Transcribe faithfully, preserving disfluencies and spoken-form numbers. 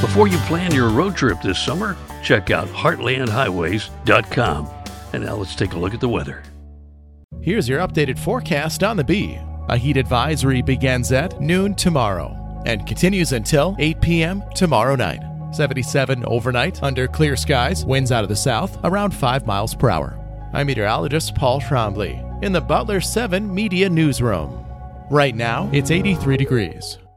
Before you plan your road trip this summer, check out heartland highways dot com. And now let's take a look at the weather. Here's your updated forecast on the Bee. A heat advisory begins at noon tomorrow and continues until eight p.m. tomorrow night. seventy-seven overnight under clear skies, winds out of the south around five miles per hour. I'm meteorologist Paul Trombley in the Butler seven Media Newsroom. Right now, it's eighty-three degrees.